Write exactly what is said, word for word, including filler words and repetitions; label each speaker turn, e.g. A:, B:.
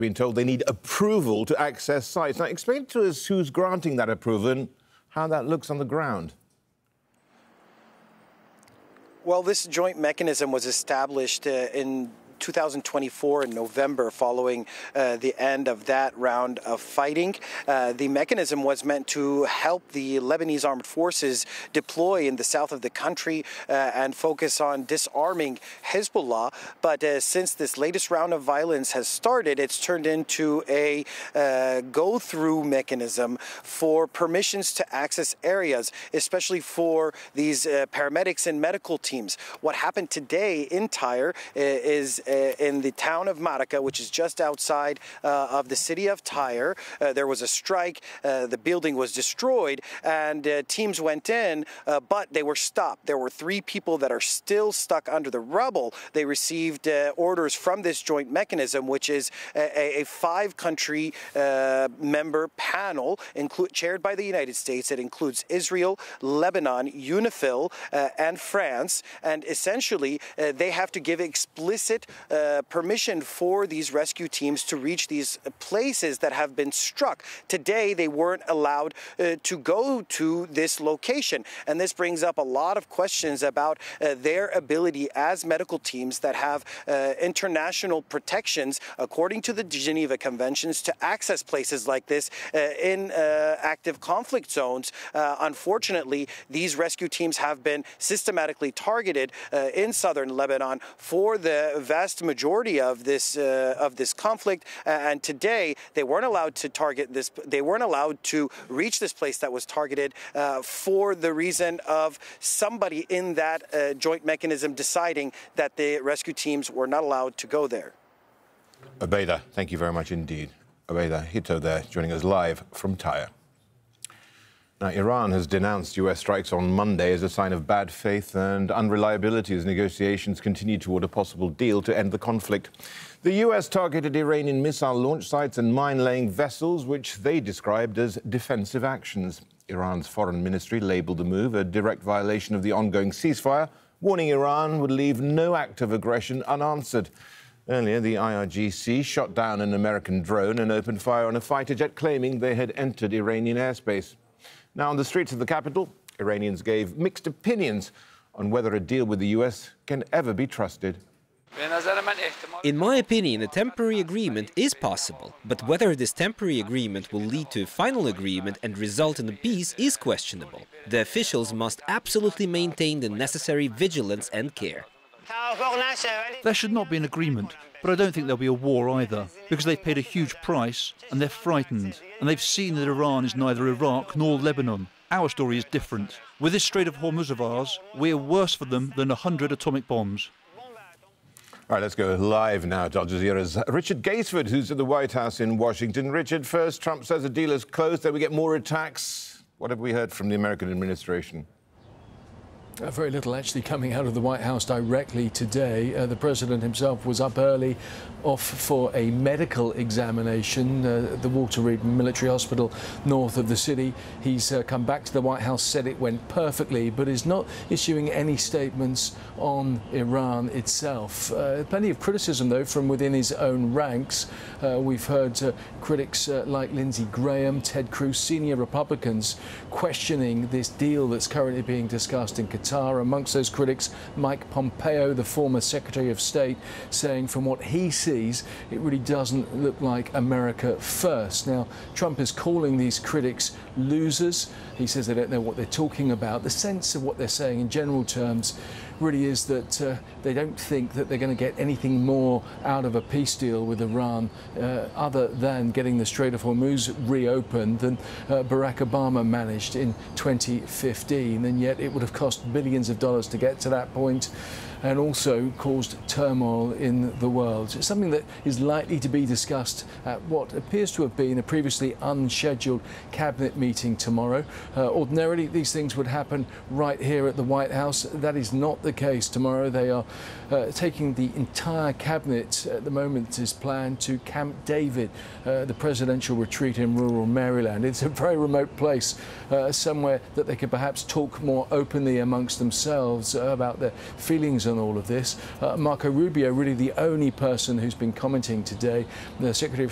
A: been told they need approval to access sites. Now, explain to us who's granting that approval and how that looks on the ground.
B: Well, this joint mechanism was established uh, in two thousand twenty-four in November, following uh, the end of that round of fighting. Uh, the mechanism was meant to help the Lebanese armed forces deploy in the south of the country uh, and focus on disarming Hezbollah. But uh, since this latest round of violence has started, it's turned into a uh, go-through mechanism for permissions to access areas, especially for these uh, paramedics and medical teams. What happened today in Tyre uh, is in the town of Maraka, which is just outside uh, of the city of Tyre. Uh, there was a strike, uh, the building was destroyed, and uh, teams went in, uh, but they were stopped. There were three people that are still stuck under the rubble. They received uh, orders from this joint mechanism, which is a, a five-country uh, member panel include, chaired by the United States. It includes Israel, Lebanon, UNIFIL, uh, and France, and essentially uh, they have to give explicit Uh, permission for these rescue teams to reach these places that have been struck. Today, they weren't allowed uh, to go to this location. And this brings up a lot of questions about uh, their ability as medical teams that have uh, international protections, according to the Geneva Conventions, to access places like this uh, in uh, active conflict zones. Uh, unfortunately, these rescue teams have been systematically targeted uh, in southern Lebanon for the vast majority of this uh, of this conflict, and today they weren't allowed to target this. They weren't allowed to reach this place that was targeted uh, for the reason of somebody in that uh, joint mechanism deciding that the rescue teams were not allowed to go there.
A: Obeida, thank you very much indeed. Obeida Hito there, joining us live from Tyre. Now, Iran has denounced U S strikes on Monday as a sign of bad faith and unreliability as negotiations continue toward a possible deal to end the conflict. The U S targeted Iranian missile launch sites and mine-laying vessels, which they described as defensive actions. Iran's foreign ministry labelled the move a direct violation of the ongoing ceasefire, warning Iran would leave no act of aggression unanswered. Earlier, the I R G C shot down an American drone and opened fire on a fighter jet, claiming they had entered Iranian airspace. Now, on the streets of the capital, Iranians gave mixed opinions on whether a deal with the U S can ever be trusted.
C: In my opinion, a temporary agreement is possible, but whether this temporary agreement will lead to a final agreement and result in a peace is questionable. The officials must absolutely maintain the necessary vigilance and care.
D: There should not be an agreement, but I don't think there'll be a war either, because they've paid a huge price and they're frightened, and they've seen that Iran is neither Iraq nor Lebanon. Our story is different. With this Strait of Hormuz of ours, we're worse for them than a hundred atomic bombs.
A: All right, let's go live now to Al Jazeera's Richard Gaisford, who's at the White House in Washington. Richard, first, Trump says the deal is closed, then we get more attacks. What have we heard from the American administration?
E: Uh, very little actually coming out of the White House directly today. Uh, the president himself was up early, off for a medical examination uh, at the Walter Reed Military Hospital north of the city. He's uh, come back to the White House, said it went perfectly, but is not issuing any statements on Iran itself. Uh, plenty of criticism, though, from within his own ranks. Uh, we've heard uh, critics uh, like Lindsey Graham, Ted Cruz, senior Republicans questioning this deal that's currently being discussed in Qatar. Amongst those critics, Mike Pompeo, the former Secretary of State, saying from what he sees, it really doesn't look like America first. Now, Trump is calling these critics losers. He says they don't know what they're talking about. The sense of what they're saying in general terms really is that uh, they don't think that they're going to get anything more out of a peace deal with Iran uh, other than getting the Strait of Hormuz reopened than uh, Barack Obama managed in twenty fifteen, and yet it would have cost billions of dollars to get to that point and also caused turmoil in the world. It's something that is likely to be discussed at what appears to have been a previously unscheduled cabinet meeting tomorrow. Uh, ordinarily, these things would happen right here at the White House. That is not the case tomorrow. They are uh, taking the entire cabinet at the moment is planned to Camp David, uh, the presidential retreat in rural Maryland. It's a very remote place, uh, somewhere that they could perhaps talk more openly amongst themselves uh, about their feelings on all of this. Uh, Marco Rubio, really the only person who's been commenting today. The Secretary of